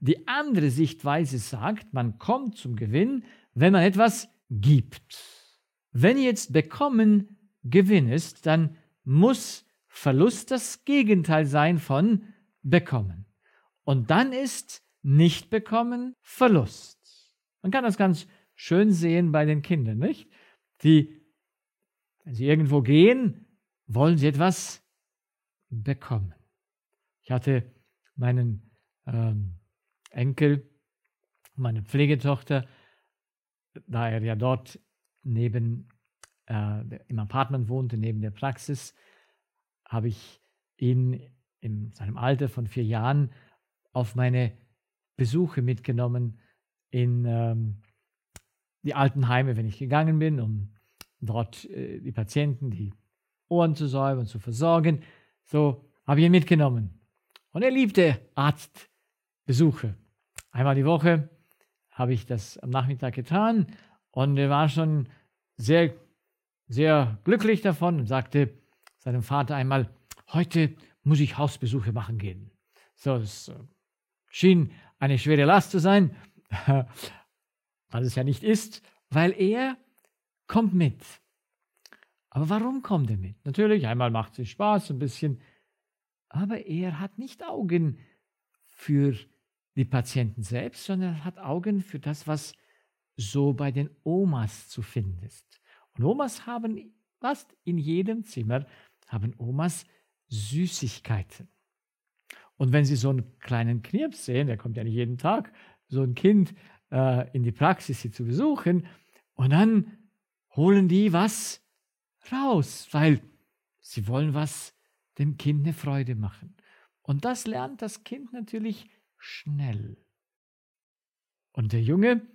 Die andere Sichtweise sagt, man kommt zum Gewinn, wenn man etwas gibt. Wenn jetzt Bekommen Gewinn ist, dann muss Verlust das Gegenteil sein von Bekommen. Und dann ist Nicht-Bekommen Verlust. Man kann das ganz schön sehen bei den Kindern, nicht? Die, wenn sie irgendwo gehen, wollen sie etwas bekommen. Ich hatte meinen Enkel, meine Pflegetochter, da er ja dort im Apartment wohnte, neben der Praxis, habe ich ihn in seinem Alter von 4 Jahren auf meine Besuche mitgenommen in die Altenheime, wenn ich gegangen bin, um dort die Patienten, die Ohren zu säubern, zu versorgen. So habe ich ihn mitgenommen. Und er liebte Arztbesuche. Einmal die Woche habe ich das am Nachmittag getan und er war schon sehr, sehr glücklich davon und sagte seinem Vater einmal, heute muss ich Hausbesuche machen gehen. So, das schien eine schwere Last zu sein, was es ja nicht ist, weil er kommt mit. Aber warum kommt er mit? Natürlich, einmal macht es Spaß, ein bisschen, aber er hat nicht Augen für die Patienten selbst, sondern er hat Augen für das, was so bei den Omas zu finden ist. Und Omas haben, fast in jedem Zimmer, haben Omas Süßigkeiten. Und wenn Sie so einen kleinen Knirps sehen, der kommt ja nicht jeden Tag, so ein Kind in die Praxis, sie zu besuchen, und dann holen die was raus, weil sie wollen was dem Kind eine Freude machen. Und das lernt das Kind natürlich schnell. Und der Junge,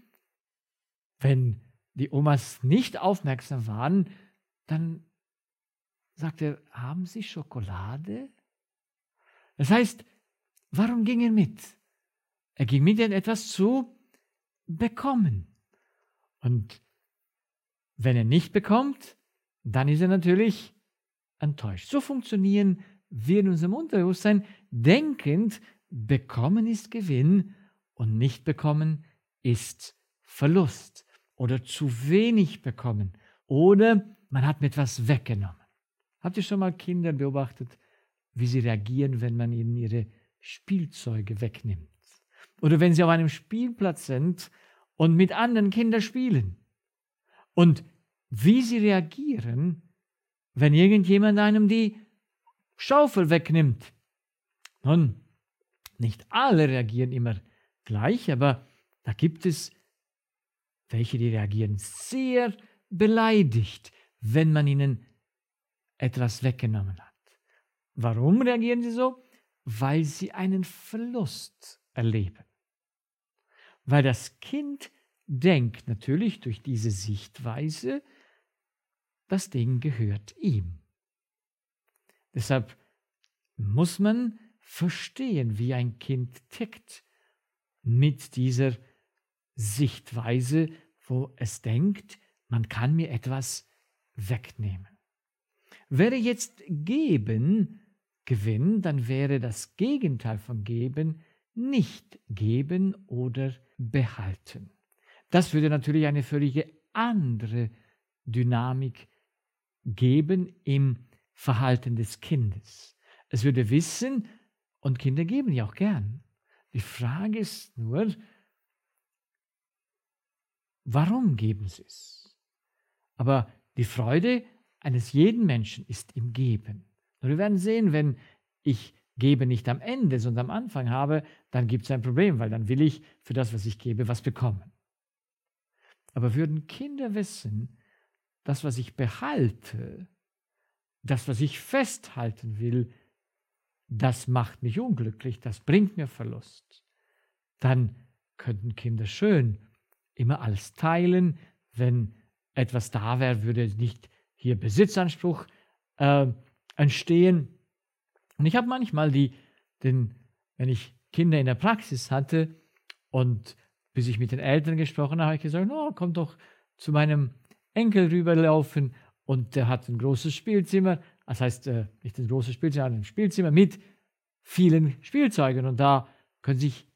wenn die Omas nicht aufmerksam waren, dann sagt er, haben Sie Schokolade? Das heißt, warum ging er mit? Er ging mit, etwas zu bekommen. Und wenn er nicht bekommt, dann ist er natürlich enttäuscht. So funktionieren wir in unserem Unterbewusstsein, denkend, bekommen ist Gewinn und nicht bekommen ist Verlust. Oder zu wenig bekommen. Oder man hat mir etwas weggenommen. Habt ihr schon mal Kinder beobachtet, wie sie reagieren, wenn man ihnen ihre Spielzeuge wegnimmt? Oder wenn sie auf einem Spielplatz sind und mit anderen Kindern spielen. Und wie sie reagieren, wenn irgendjemand einem die Schaufel wegnimmt. Nun, nicht alle reagieren immer gleich, aber da gibt es welche, die reagieren sehr beleidigt, wenn man ihnen etwas weggenommen hat. Warum reagieren sie so? Weil sie einen Verlust erleben. Weil das Kind denkt natürlich durch diese Sichtweise, das Ding gehört ihm. Deshalb muss man verstehen, wie ein Kind tickt mit dieser Sichtweise, wo es denkt, man kann mir etwas wegnehmen. Wäre jetzt Geben Gewinn, dann wäre das Gegenteil von Geben nicht geben oder behalten. Das würde natürlich eine völlig andere Dynamik geben im Verhalten des Kindes. Es würde wissen, und Kinder geben ja auch gern. Die Frage ist nur, warum geben sie es? Aber die Freude eines jeden Menschen ist im Geben. Und wir werden sehen, wenn ich Gebe nicht am Ende, sondern am Anfang habe, dann gibt es ein Problem, weil dann will ich für das, was ich gebe, was bekommen. Aber würden Kinder wissen, das, was ich behalte, das, was ich festhalten will, das macht mich unglücklich, das bringt mir Verlust, dann könnten Kinder schön immer alles teilen. Wenn etwas da wäre, würde nicht hier Besitzanspruch entstehen. Und ich habe manchmal wenn ich Kinder in der Praxis hatte und bis ich mit den Eltern gesprochen habe, habe ich gesagt, komm doch zu meinem Enkel rüberlaufen, und der hat ein großes Spielzimmer, das heißt nicht ein großes Spielzimmer, sondern ein Spielzimmer mit vielen Spielzeugen, und da können sich